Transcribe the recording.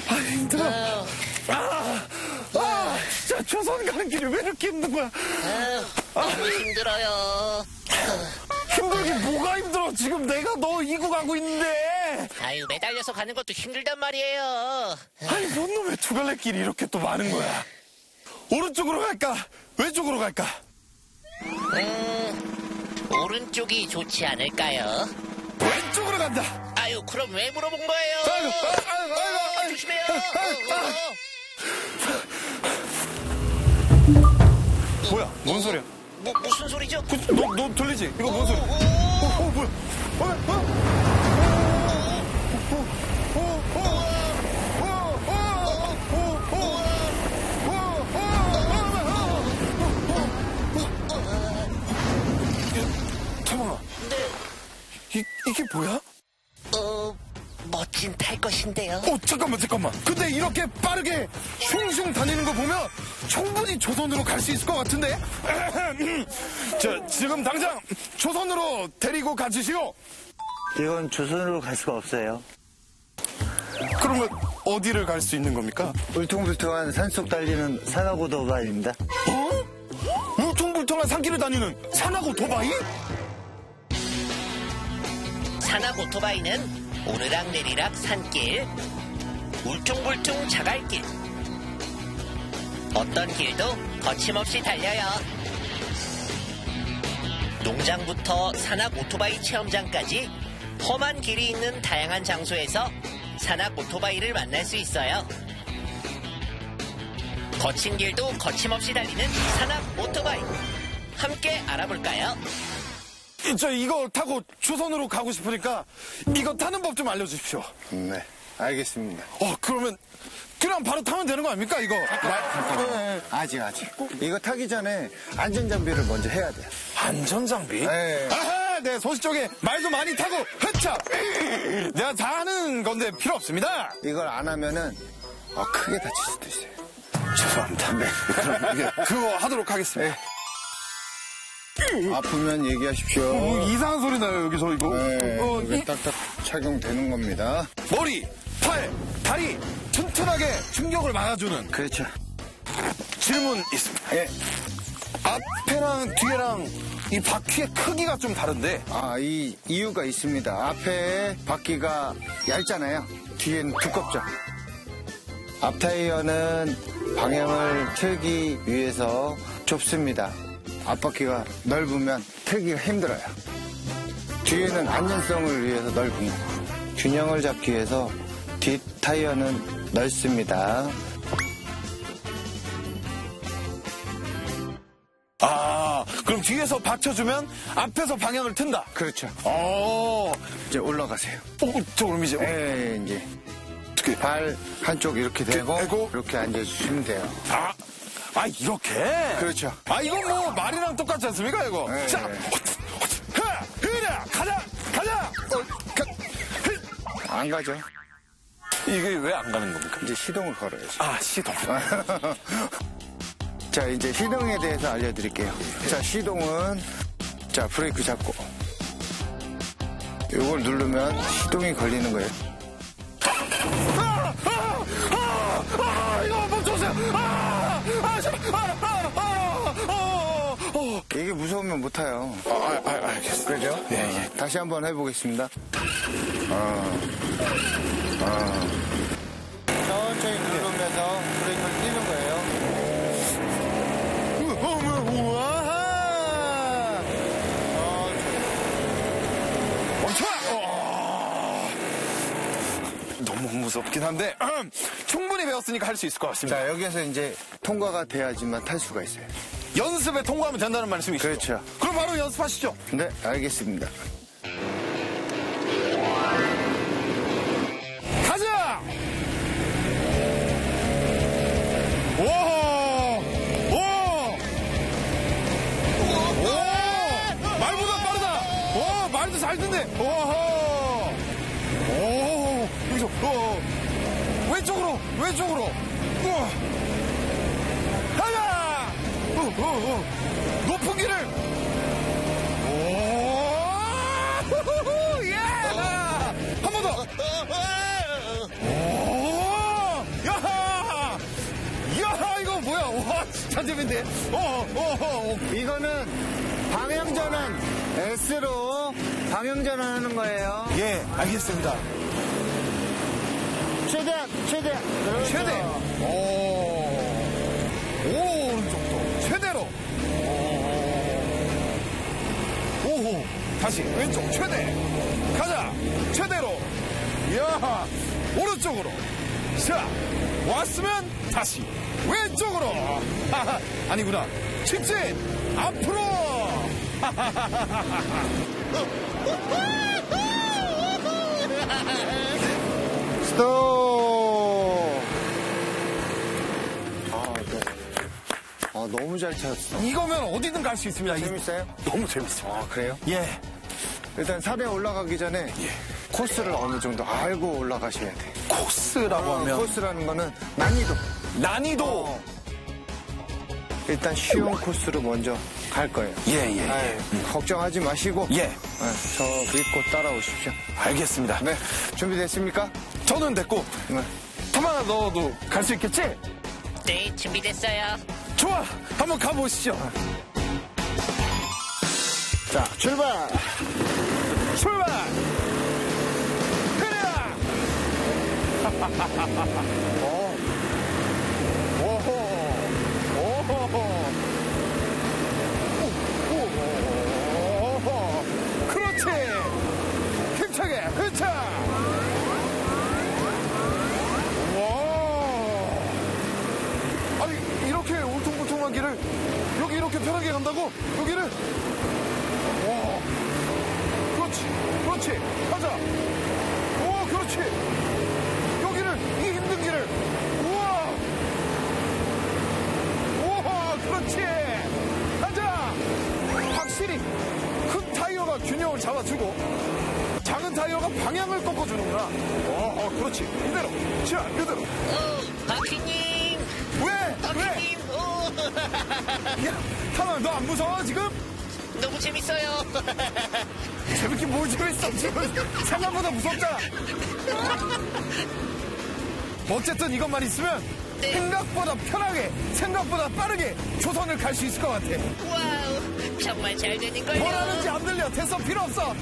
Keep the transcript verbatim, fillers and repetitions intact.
아, 힘들어. 아, 아, 진짜 조선 가는 길이 왜 이렇게 힘든 거야? 아유, 너무 힘들어요. 힘들긴 뭐가 힘들어? 지금 내가 너 이고 가고 있는데. 아유, 매달려서 가는 것도 힘들단 말이에요. 아니, 뭔 놈의 두 갈래 길이 이렇게 또 많은 거야? 오른쪽으로 갈까? 왼쪽으로 갈까? 음, 오른쪽이 좋지 않을까요? 왼쪽으로 간다. 아유, 그럼 왜 물어본 거예요? 아이고, 아이고, 아이고, 아이고, 아이고. 조심해요. 아이고, 아이고. 뭐야? 뭔 소리야? 뭐, 무슨 소리죠? 그, 너, 너 들리지? 이거 뭔 소리야? 오, 오, 어, 어, 뭐야? 어, 어? 잠깐만. 네. 이, 이게 뭐야? 어, 멋진 탈 것인데요. 어, 잠깐만, 잠깐만. 근데 이렇게 빠르게 슝슝 다니는 거 보면 충분히 조선으로 갈 수 있을 것 같은데? 저, 지금 당장 조선으로 데리고 가주시오. 이건 조선으로 갈 수가 없어요. 그러면 어디를 갈 수 있는 겁니까? 울퉁불퉁한 산속 달리는 산악오토바이입니다. 어? 울퉁불퉁한 산길을 다니는 산하고 도바이? 산악 오토바이는 오르락내리락 산길, 울퉁불퉁 자갈길, 어떤 길도 거침없이 달려요. 농장부터 산악 오토바이 체험장까지 험한 길이 있는 다양한 장소에서 산악 오토바이를 만날 수 있어요. 거친 길도 거침없이 달리는 산악 오토바이, 함께 알아볼까요? 저 이거 타고 조선으로 가고 싶으니까 이거 타는 법 좀 알려주십시오. 네, 알겠습니다. 어, 그러면 그냥 바로 타면 되는 거 아닙니까, 이거? 네. 아직, 아직. 이거 타기 전에 안전장비를 먼저 해야 돼요. 안전장비? 네. 아하, 네, 소식 쪽에 말도 많이 타고, 흐차! 내가 다 하는 건데 필요 없습니다. 이걸 안 하면은 어, 크게 다칠 수도 있어요. 죄송합니다. 네. 그럼 이게 그거 하도록 하겠습니다. 아프면 얘기하십시오. 어, 이상한 소리 나요, 여기서 이거. 네, 어, 이게 이- 딱딱 착용되는 겁니다. 머리, 팔, 다리 튼튼하게 충격을 막아주는 그렇죠. 질문 있습니다. 예. 앞에랑 뒤에랑 이 바퀴의 크기가 좀 다른데 아, 이 이유가 있습니다. 앞에 바퀴가 얇잖아요. 뒤에는 두껍죠. 앞 타이어는 방향을 틀기 위해서 좁습니다. 앞바퀴가 넓으면 틀기가 힘들어요. 뒤에는 안전성을 위해서 넓은 거. 균형을 잡기 위해서 뒷 타이어는 넓습니다. 아, 그럼 뒤에서 받쳐주면 앞에서 방향을 튼다. 그렇죠. 어, 이제 올라가세요. 어, 저 그럼 이제 예, 이제 어떻게? 발 한쪽 이렇게 대고 대고? 이렇게 앉아주시면 돼요. 아, 아 이렇게? 그렇죠. 아 이건 뭐 말이랑 똑같지 않습니까 이거? 네. 자, 흐, 흐라, 가자, 가자. 어, 가, 흐. 안 가죠. 이게 왜 안 가는 겁니까? 이제 시동을 걸어야죠. 아, 시동. 자, 이제 시동에 대해서 알려드릴게요. 자, 시동은, 자, 브레이크 잡고. 이걸 누르면 시동이 걸리는 거예요. 아, 아, 아, 아, 이거 멈춰주세요. 아, 아, 제발, 아, 아, 아, 아, 어. 이게 무서우면 못 타요. 아, 아, 아, 알겠습니다. 그죠? 예, 예. 다시 한번 해보겠습니다. 어, 어. 천천히 누르면서 브레이크를 띄는 거예요. 우와! 멈춰! 어. 너무 무섭긴 한데 음, 충분히 배웠으니까 할 수 있을 것 같습니다. 자, 여기에서 이제 통과가 돼야지만 탈 수가 있어요. 연습에 통과하면 된다는 말씀이시죠? 그렇죠. 그럼 바로 연습하시죠. 네, 알겠습니다. 가자! 오! 오! 오! 말보다 빠르다! 오! 말도 잘 듣네! 오호! 오! 여기서, 어! 왼쪽으로! 왼쪽으로! 우와! 가자! 어, 어, 어! 높은 길을! 오! 후후후! 예! 한 번 더! 오! 참 재밌네. 어, 어, 어. 이거는 방향전환 S로 방향전환 하는 거예요. 예, 알겠습니다. 최대한, 최대한. 그렇죠. 최대. 오, 오른쪽도 최대로. 오, 오호. 다시 왼쪽 최대. 가자. 최대로. 이야, 오른쪽으로. 자, 왔으면 다시 왼쪽으로. 하하, 아니구나. 직진 앞으로. 스톱. 아, 네. 아, 너무 잘 찾았어. 이거면 어디든 갈 수 있습니다. 이- 재밌어요? 너무 재밌어요. 아, 그래요? 예. 일단 산에 올라가기 전에 코스를 어느 정도 알고 올라가셔야 돼. 코스라고 어, 하면 코스라는 거는 난이도. 난이도. 어. 일단 쉬운 코스로 먼저 갈 거예요. 예, 예, 예. 아이, 걱정하지 마시고. 예. 네, 저 믿고 따라오십시오. 알겠습니다. 네. 준비됐습니까? 저는 됐고. 네. 타마나 너도 갈 수 있겠지? 네, 준비됐어요. 좋아. 한번 가보시죠. 자, 출발! 출발! 그래! 어. 오호. 오호. 오호. 그렇지! 힘차게, 흐차! 와! 아니, 이렇게 울퉁불퉁한 길을 여기 이렇게 편하게 간다고? 여기를? 와! 그렇지, 그렇지, 가자! 오, 그렇지! 여기를, 이 힘든 길을! 우와! 우와, 그렇지! 가자! 확실히 큰 타이어가 균형을 잡아주고 작은 타이어가 방향을 꺾어주는구나. 어, 그렇지. 이대로. 자, 이대로. 오, 바퀴님! 왜? 왜? 바퀴님! 오! 야, 타마, 너 안 무서워, 지금? 너무 재밌어요. 재밌긴 뭘 재밌어, 지금. 생각보다 무섭잖아. 어쨌든 이것만 있으면 네. 생각보다 편하게, 생각보다 빠르게 조선을 갈 수 있을 것 같아. 와우, 정말 잘 되는 걸요. 뭘 하는지 안 들려. 됐어, 필요 없어.